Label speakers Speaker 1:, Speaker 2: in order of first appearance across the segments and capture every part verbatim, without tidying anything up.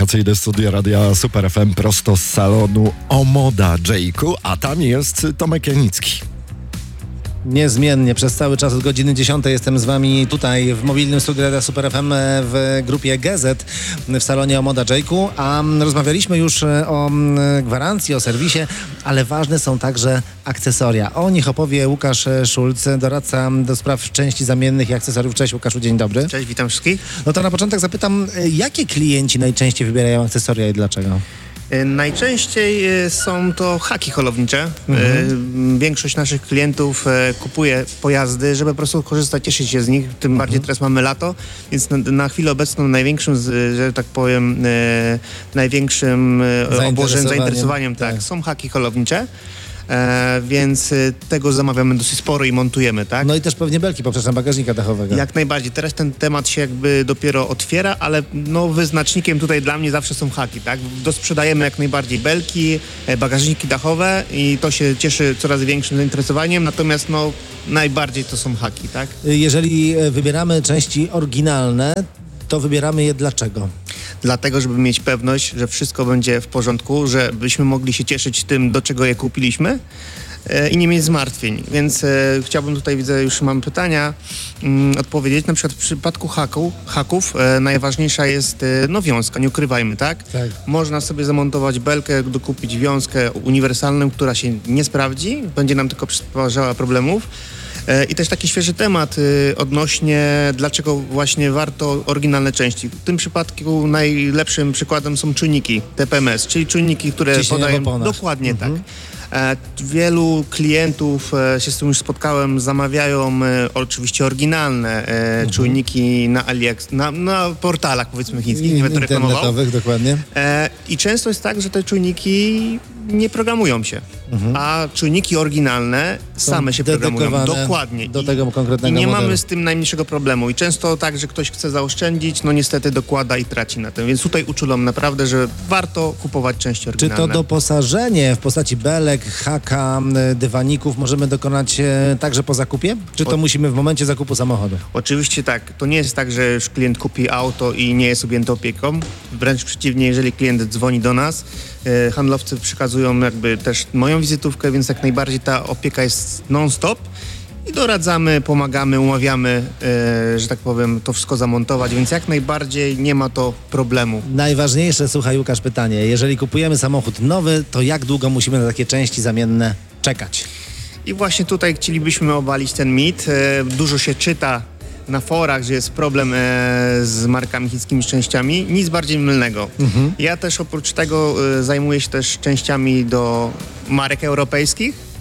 Speaker 1: wakacyjne studio Radia Super F M prosto z salonu Omoda Jayku, a tam jest Tomek Janicki.
Speaker 2: Niezmiennie przez cały czas od godziny dziesiątej jestem z wami tutaj w mobilnym studiu Radia Super F M w grupie G Z w salonie Omoda Jayku, a rozmawialiśmy już o gwarancji, o serwisie, ale ważne są także akcesoria. O nich opowie Łukasz Szulc, doradca do spraw części zamiennych i akcesoriów. Cześć Łukaszu, dzień dobry.
Speaker 3: Cześć, witam wszystkich.
Speaker 2: No to na początek zapytam, jakie klienci najczęściej wybierają akcesoria i dlaczego?
Speaker 3: Najczęściej są to haki holownicze. Mhm. Większość naszych klientów kupuje pojazdy, żeby po prostu korzystać, cieszyć się z nich. Tym mhm. bardziej teraz mamy lato, więc na, na chwilę obecną największym, że tak powiem, największym obłożeniem, zainteresowaniem tak, tak, są haki holownicze. E, więc tego zamawiamy dosyć sporo i montujemy, tak?
Speaker 2: No i też pewnie belki poprzez bagażnika dachowego.
Speaker 3: Jak najbardziej. Teraz ten temat się jakby dopiero otwiera, ale no wyznacznikiem tutaj dla mnie zawsze są haki, tak? Dosprzedajemy jak najbardziej belki, bagażniki dachowe i to się cieszy coraz większym zainteresowaniem, natomiast no najbardziej to są haki, tak?
Speaker 2: Jeżeli wybieramy części oryginalne, to wybieramy je dlaczego?
Speaker 3: Dlatego, żeby mieć pewność, że wszystko będzie w porządku, żebyśmy mogli się cieszyć tym, do czego je kupiliśmy e, i nie mieć zmartwień. Więc e, chciałbym tutaj, widzę, już mam pytania, mm, odpowiedzieć. Na przykład w przypadku haku, haków e, najważniejsza jest e, no wiązka, nie ukrywajmy, tak?
Speaker 2: Tak.
Speaker 3: Można sobie zamontować belkę, dokupić wiązkę uniwersalną, która się nie sprawdzi, będzie nam tylko przysparzała problemów. I też taki świeży temat y, odnośnie dlaczego właśnie warto oryginalne części. W tym przypadku najlepszym przykładem są czujniki T P M S, czyli czujniki, które
Speaker 2: Ciśnienie
Speaker 3: podają...
Speaker 2: w oponach.
Speaker 3: Dokładnie
Speaker 2: mhm.
Speaker 3: tak. E, wielu klientów, e, się z tym już spotkałem, zamawiają e, oczywiście oryginalne e, mhm. czujniki na AliEx, na, na portalach powiedzmy chińskich, nie będę reklamował.
Speaker 2: Internetowych, dokładnie.
Speaker 3: E, I często jest tak, że te czujniki nie programują się, mhm. a czujniki oryginalne same się programują. Dokładnie.
Speaker 2: Do tego konkretnego
Speaker 3: I nie
Speaker 2: modelu.
Speaker 3: mamy z tym najmniejszego problemu. I często tak, że ktoś chce zaoszczędzić, no niestety dokłada i traci na tym. Więc tutaj uczulam naprawdę, że warto kupować części oryginalne.
Speaker 2: Czy to doposażenie w postaci belek, haka, dywaników możemy dokonać e, także po zakupie? Czy to o... musimy w momencie zakupu samochodu?
Speaker 3: Oczywiście tak. To nie jest tak, że już klient kupi auto i nie jest objęty opieką. Wręcz przeciwnie, jeżeli klient dzwoni do nas, e, handlowcy przekazują jakby też moją wizytówkę, więc jak najbardziej ta opieka jest non-stop i doradzamy, pomagamy, umawiamy, e, że tak powiem, to wszystko zamontować, więc jak najbardziej nie ma to problemu.
Speaker 2: Najważniejsze, słuchaj Łukasz, pytanie. Jeżeli kupujemy samochód nowy, to jak długo musimy na takie części zamienne czekać?
Speaker 3: I właśnie tutaj chcielibyśmy obalić ten mit. E, dużo się czyta na forach, że jest problem e, z markami chińskimi, z częściami. Nic bardziej mylnego. Mhm. Ja też oprócz tego e, zajmuję się też częściami do marek europejskich.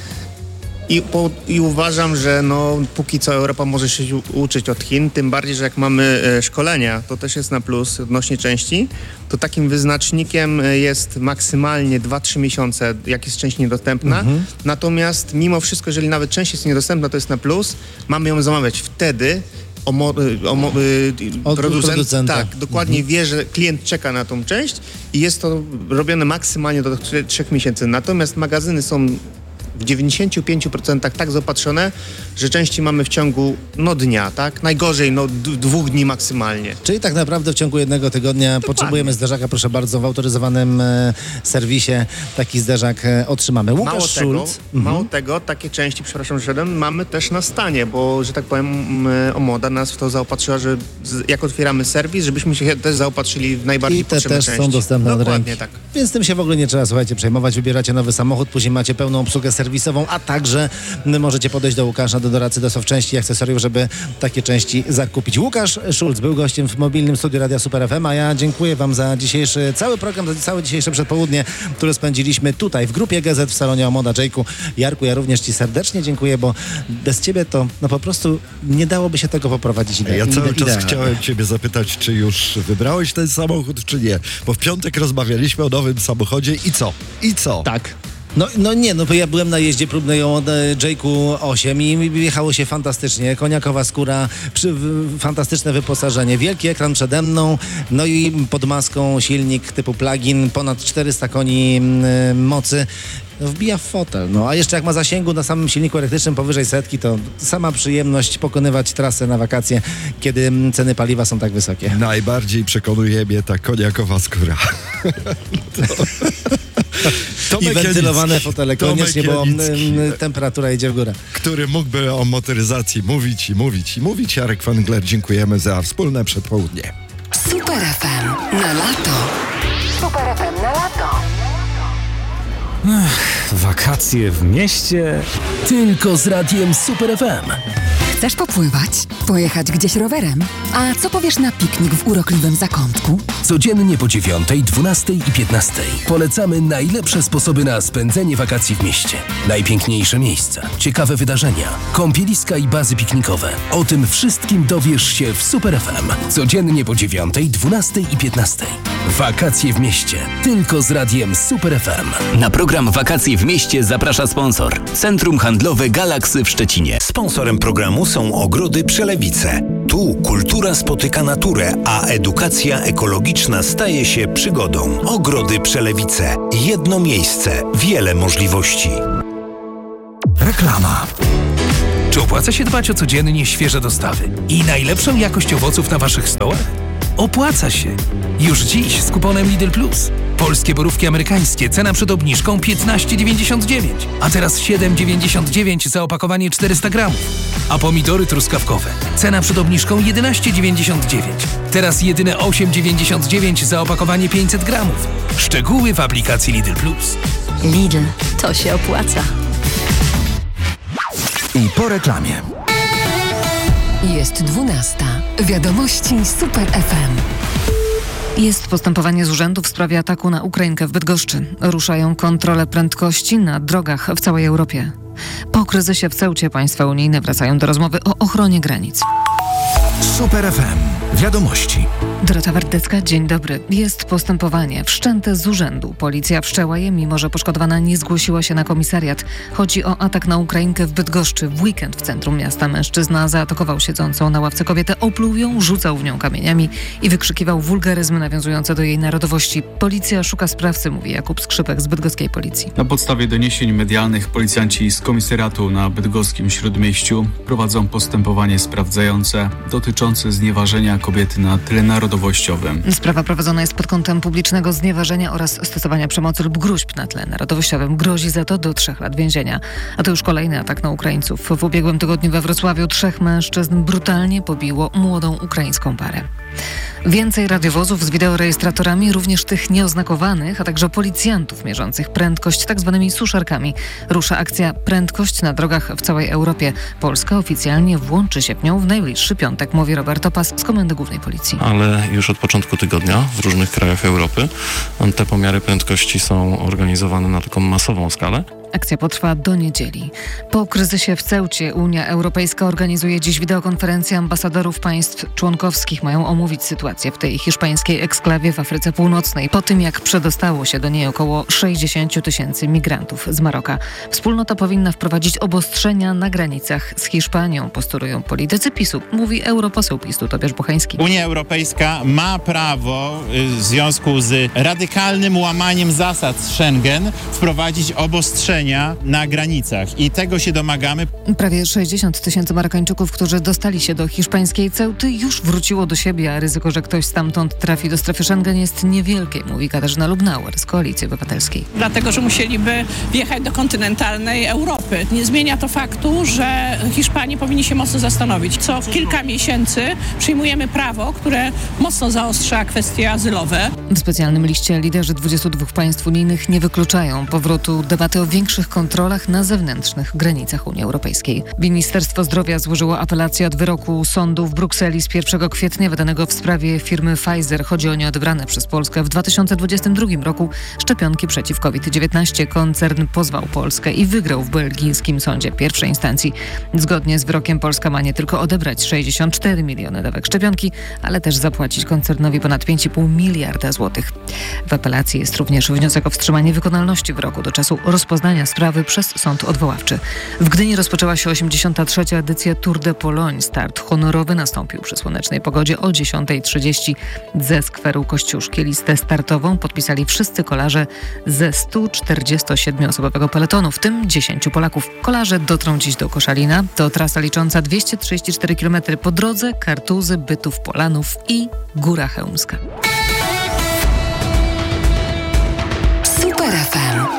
Speaker 3: I, po, I uważam, że no, póki co Europa może się uczyć od Chin, tym bardziej, że jak mamy e, szkolenia, to też jest na plus odnośnie części, to takim wyznacznikiem jest maksymalnie dwa trzy miesiące, jak jest część niedostępna. Mhm. Natomiast mimo wszystko, jeżeli nawet część jest niedostępna, to jest na plus, mamy ją zamawiać wtedy. Omo, omo,
Speaker 2: Od
Speaker 3: producent,
Speaker 2: producenta.
Speaker 3: Tak, dokładnie mhm. wie, że klient czeka na tą część i jest to robione maksymalnie do trzech miesięcy. Natomiast magazyny są w dziewięćdziesięciu pięciu procentach tak zaopatrzone, że części mamy w ciągu no dnia, tak? Najgorzej no d- dwóch dni maksymalnie.
Speaker 2: Czyli tak naprawdę w ciągu jednego tygodnia Dokładnie. Potrzebujemy zderzaka, proszę bardzo, w autoryzowanym e, serwisie taki zderzak e, otrzymamy. Łukasz
Speaker 3: mało
Speaker 2: Szulc.
Speaker 3: Tego,
Speaker 2: mhm.
Speaker 3: Mało tego, takie części, przepraszam, że szedłem, mamy też na stanie, bo, że tak powiem, m, Omoda nas w to zaopatrzyła, że z, jak otwieramy serwis, żebyśmy się też zaopatrzyli w najbardziej
Speaker 2: I te
Speaker 3: potrzebne
Speaker 2: też
Speaker 3: części.
Speaker 2: są dostępne od
Speaker 3: Dokładnie
Speaker 2: ręki.
Speaker 3: tak.
Speaker 2: Więc tym się w ogóle nie trzeba, słuchajcie, przejmować. Wybieracie nowy samochód, później macie pełną obsługę serwisową, a także możecie podejść do Łukasza, do doradcy do części i akcesoriów, żeby takie części zakupić. Łukasz Szulc był gościem w mobilnym studiu Radia Super F M, a ja dziękuję wam za dzisiejszy cały program, za całe dzisiejsze przedpołudnie, które spędziliśmy tutaj w grupie G Z w salonie Omoda Jayku. Jarku, ja również ci serdecznie dziękuję, bo bez ciebie to no po prostu nie dałoby się tego poprowadzić ide-
Speaker 1: Ja cały
Speaker 2: ide-
Speaker 1: czas
Speaker 2: idealnie.
Speaker 1: chciałem ciebie zapytać, czy już wybrałeś ten samochód, czy nie? Bo w piątek rozmawialiśmy o nowym samochodzie i co? I co?
Speaker 2: Tak. No, no nie, no bo ja byłem na jeździe próbnej o Jake'u osiem i jechało się fantastycznie. Koniakowa skóra, przy, w, fantastyczne wyposażenie, wielki ekran przede mną, no i pod maską silnik typu plug-in, ponad czterysta koni y, mocy. No, wbija w fotel. No, a jeszcze jak ma zasięgu na samym silniku elektrycznym powyżej setki, to sama przyjemność pokonywać trasę na wakacje, kiedy ceny paliwa są tak wysokie.
Speaker 1: Najbardziej przekonuje mnie ta koniakowa skóra. to...
Speaker 2: I wentylowane fotele, koniecznie, bo
Speaker 1: Janicki,
Speaker 2: temperatura idzie w górę.
Speaker 1: Który mógłby o motoryzacji mówić i mówić i mówić. Jarek Węgler, dziękujemy za wspólne przedpołudnie.
Speaker 4: Super F M na lato. Super F M na lato.
Speaker 5: Ech, wakacje w mieście.
Speaker 6: Tylko z radiem Super F M.
Speaker 4: Chcesz popływać? Pojechać gdzieś rowerem? A co powiesz na piknik w urokliwym zakątku?
Speaker 6: Codziennie po dziewiątej, dwunastej i piętnastej polecamy najlepsze sposoby na spędzenie wakacji w mieście. Najpiękniejsze miejsca, ciekawe wydarzenia, kąpieliska i bazy piknikowe. O tym wszystkim dowiesz się w Super F M. Codziennie po dziewiątej, dwunastej i piętnastej. Wakacje w mieście. Tylko z radiem Super F M.
Speaker 7: Na program Wakacje w mieście zaprasza sponsor. Centrum Handlowe Galaksy w Szczecinie.
Speaker 8: Sponsorem programu są Ogrody Przelewice. Tu kultura spotyka naturę, a edukacja ekologiczna staje się przygodą. Ogrody Przelewice. Jedno miejsce, wiele możliwości.
Speaker 6: Reklama. Czy opłaca się dbać o codziennie świeże dostawy i najlepszą jakość owoców na waszych stołach? Opłaca się. Już dziś z kuponem Lidl Plus. Polskie borówki amerykańskie, cena przed obniżką piętnaście dziewięćdziesiąt dziewięć, a teraz siedem dziewięćdziesiąt dziewięć za opakowanie czterysta gramów. A pomidory truskawkowe, cena przed obniżką jedenaście dziewięćdziesiąt dziewięć, teraz jedyne osiem dziewięćdziesiąt dziewięć za opakowanie pięćset gramów. Szczegóły w aplikacji Lidl Plus.
Speaker 4: Lidl, to się opłaca.
Speaker 6: I po reklamie.
Speaker 4: Jest dwunasta. Wiadomości Super F M. Jest postępowanie z urzędu w sprawie ataku na Ukrainkę w Bydgoszczy. Ruszają kontrole prędkości na drogach w całej Europie. Po kryzysie w Ceucie państwa unijne wracają do rozmowy o ochronie granic.
Speaker 6: Super F M. Wiadomości.
Speaker 4: Dorota Wardecka, dzień dobry. Jest postępowanie wszczęte z urzędu. Policja wszczęła je, mimo że poszkodowana nie zgłosiła się na komisariat. Chodzi o atak na Ukrainkę w Bydgoszczy. W weekend w centrum miasta mężczyzna zaatakował siedzącą na ławce kobietę, opluł ją, rzucał w nią kamieniami i wykrzykiwał wulgaryzmy nawiązujące do jej narodowości. Policja szuka sprawcy, mówi Jakub Skrzypek z bydgoskiej policji.
Speaker 9: Na podstawie doniesień medialnych policjanci z komisariatu na bydgoskim Śródmieściu prowadzą postępowanie sprawdzające dotyczące znieważenia kobiety na tle narodowościowym.
Speaker 4: Sprawa prowadzona jest pod kątem publicznego znieważenia oraz stosowania przemocy lub gruźb na tle narodowościowym. Grozi za to do trzech lat więzienia. A to już kolejny atak na Ukraińców. W ubiegłym tygodniu we Wrocławiu trzech mężczyzn brutalnie pobiło młodą ukraińską parę. Więcej radiowozów z wideorejestratorami, również tych nieoznakowanych, a także policjantów mierzących prędkość tak zwanymi suszarkami. Rusza akcja Prędkość na drogach w całej Europie. Polska oficjalnie włączy się w nią w najbliższy piątek, mówi Robert Topas z Komendy Głównej Policji.
Speaker 10: Ale już od początku tygodnia w różnych krajach Europy te pomiary prędkości są organizowane na taką masową skalę.
Speaker 4: Akcja potrwa do niedzieli. Po kryzysie w Ceucie Unia Europejska organizuje dziś wideokonferencję ambasadorów państw członkowskich. Mają omówić sytuację w tej hiszpańskiej eksklawie w Afryce Północnej. Po tym, jak przedostało się do niej około sześćdziesiąt tysięcy migrantów z Maroka. Wspólnota powinna wprowadzić obostrzenia na granicach z Hiszpanią, postulują politycy PiSu, mówi europoseł PiSu Tobiasz Bochański.
Speaker 11: Unia Europejska ma prawo w związku z radykalnym łamaniem zasad Schengen wprowadzić obostrzenia na granicach i tego się domagamy.
Speaker 4: Prawie sześćdziesiąt tysięcy Marokańczyków, którzy dostali się do hiszpańskiej Ceuty, już wróciło do siebie, a ryzyko, że ktoś stamtąd trafi do strefy Schengen, jest niewielkie, mówi Katarzyna Lubnauer z Koalicji Obywatelskiej.
Speaker 12: Dlatego, że musieliby wjechać do kontynentalnej Europy. Nie zmienia to faktu, że Hiszpanie powinni się mocno zastanowić. Co kilka miesięcy przyjmujemy prawo, które mocno zaostrza kwestie azylowe.
Speaker 4: W specjalnym liście liderzy dwudziestu dwóch państw unijnych nie wykluczają powrotu debaty o większym większych kontrolach na zewnętrznych granicach Unii Europejskiej. Ministerstwo Zdrowia złożyło apelację od wyroku sądu w Brukseli z pierwszego kwietnia wydanego w sprawie firmy Pfizer. Chodzi o nieodebrane przez Polskę w dwa tysiące dwudziestym drugim roku szczepionki przeciw kowid dziewiętnaście. Koncern pozwał Polskę i wygrał w belgijskim sądzie pierwszej instancji. Zgodnie z wyrokiem Polska ma nie tylko odebrać sześćdziesiąt cztery miliony dawek szczepionki, ale też zapłacić koncernowi ponad pięć i pół miliarda złotych. W apelacji jest również wniosek o wstrzymanie wykonalności wyroku do czasu rozpoznania sprawy przez sąd odwoławczy. W Gdyni rozpoczęła się osiemdziesiąta trzecia edycja Tour de Pologne. Start honorowy nastąpił przy słonecznej pogodzie o dziesiątej trzydzieści ze skweru Kościuszki. Listę startową podpisali wszyscy kolarze ze stu czterdziestosiedmioosobowego peletonu, w tym dziesięciu Polaków. Kolarze dotrą dziś do Koszalina. To trasa licząca dwieście trzydzieści cztery kilometry. Po drodze Kartuzy, Bytów, Polanów i Góra Chełmska.
Speaker 13: Super F M.